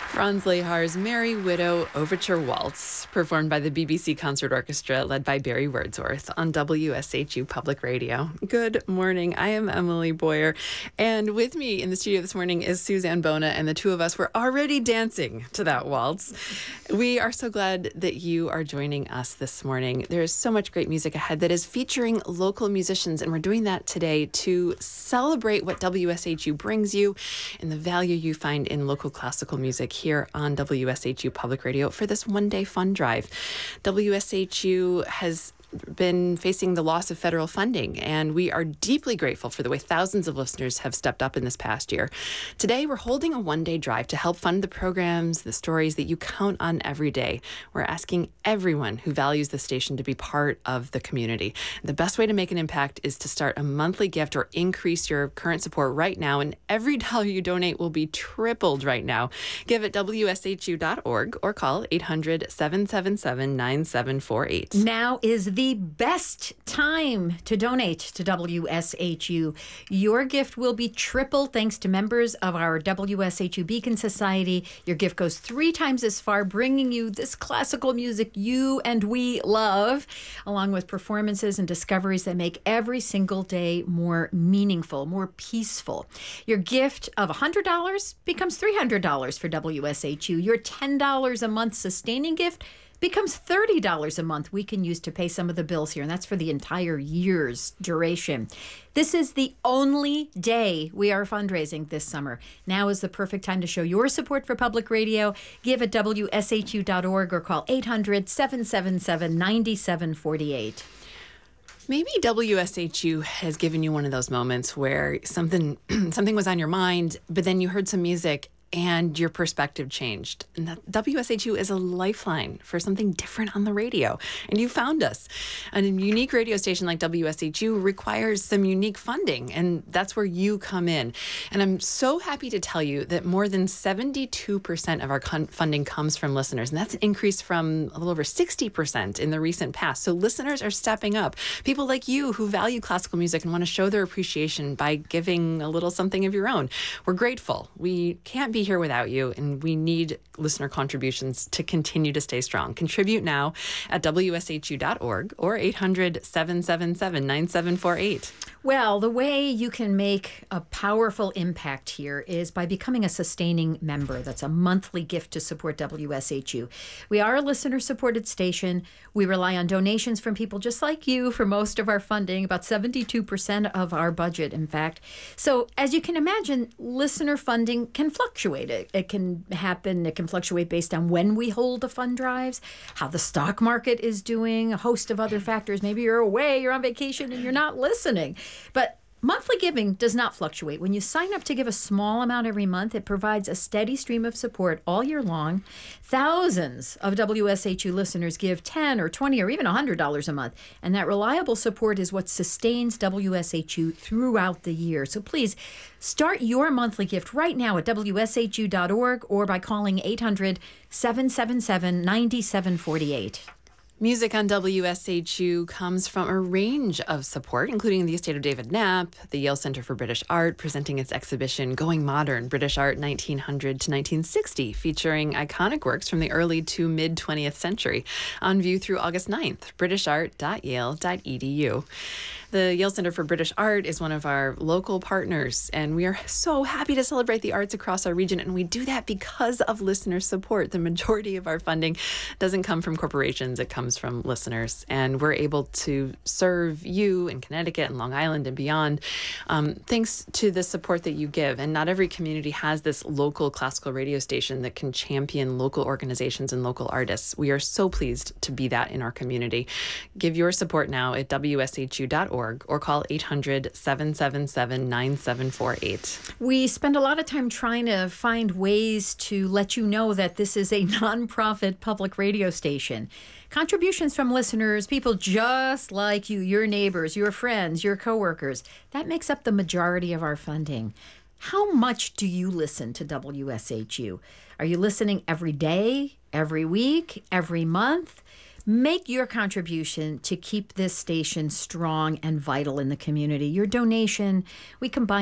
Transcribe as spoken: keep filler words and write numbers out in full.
Franz Lehar's Merry Widow Overture Waltz, performed by the B B C Concert Orchestra, led by Barry Wordsworth on W S H U Public Radio. Good morning. I am Emily Boyer, and with me in the studio this morning is Suzanne Bona, and the two of us were already dancing to that waltz. We are so glad that you are joining us this morning. There is so much great music ahead that is featuring local musicians, and we're doing that today to celebrate what W S H U brings you and the value you find in local classical music here on W S H U Public Radio for this one-day fun drive. W S H U has been facing the loss of federal funding, and we are deeply grateful for the way thousands of listeners have stepped up in this past year. Today, we're holding a one-day drive to help fund the programs, the stories that you count on every day. We're asking everyone who values the station to be part of the community. The best way to make an impact is to start a monthly gift or increase your current support right now, and every dollar you donate will be tripled right now. Give at W S H U dot org or call eight hundred, seven seven seven, nine seven four eight. Now is the best time to donate to W S H U. Your gift will be tripled thanks to members of our W S H U Beacon Society. Your gift goes three times as far, bringing you this classical music you and we love, along with performances and discoveries that make every single day more meaningful, more peaceful. Your gift of one hundred dollars becomes three hundred dollars for W S H U. Your ten dollars a month sustaining gift becomes thirty dollars a month we can use to pay some of the bills here, and that's for the entire year's duration. This is the only day we are fundraising this summer. Now is the perfect time to show your support for public radio. Give at W S H U dot org or call eight hundred, seven seven seven, nine seven four eight. Maybe W S H U has given you one of those moments where something something was on your mind, but then you heard some music and your perspective changed. And that W S H U is a lifeline for something different on the radio. And you found us. And a unique radio station like W S H U requires some unique funding, and that's where you come in. And I'm so happy to tell you that more than seventy-two percent of our con- funding comes from listeners, and that's an increase from a little over sixty percent in the recent past. So listeners are stepping up. People like you who value classical music and want to show their appreciation by giving a little something of your own. We're grateful. We can't be here without you, and we need listener contributions to continue to stay strong. Contribute now at W S H U dot org or eight hundred, seven seven seven, nine seven four eight. Well, the way you can make a powerful impact here is by becoming a sustaining member. That's a monthly gift to support W S H U. We are a listener-supported station. We rely on donations from people just like you for most of our funding, about seventy-two percent of our budget, in fact. So as you can imagine, listener funding can fluctuate. It, it can happen, it can fluctuate based on when we hold the fund drives, how the stock market is doing, a host of other factors. Maybe you're away, you're on vacation, and you're not listening. But monthly giving does not fluctuate. When you sign up to give a small amount every month, it provides a steady stream of support all year long. Thousands of W S H U listeners give ten or twenty or even one hundred dollars a month. And that reliable support is what sustains W S H U throughout the year. So please start your monthly gift right now at W S H U dot org or by calling eight hundred, seven seven seven, nine seven four eight. Music on W S H U comes from a range of support, including the estate of David Knapp, the Yale Center for British Art presenting its exhibition Going Modern, British Art nineteen hundred to nineteen sixty, featuring iconic works from the early to mid-twentieth century, on view through August ninth, british art dot yale dot e d u. The Yale Center for British Art is one of our local partners, and we are so happy to celebrate the arts across our region, and we do that because of listener support. The majority of our funding doesn't come from corporations, it comes from listeners, and we're able to serve you in Connecticut and Long Island and beyond um, thanks to the support that you give. And not every community has this local classical radio station that can champion local organizations and local artists. We are so pleased to be that in our community. Give your support now at W S H U dot org or call eight hundred, seven seven seven, nine seven four eight. We spend a lot of time trying to find ways to let you know that this is a nonprofit public radio station. Contributions from listeners, people just like you, your neighbors, your friends, your coworkers, that makes up the majority of our funding. How much do you listen to W S H U? Are you listening every day, every week, every month? Make your contribution to keep this station strong and vital in the community. Your donation, we combine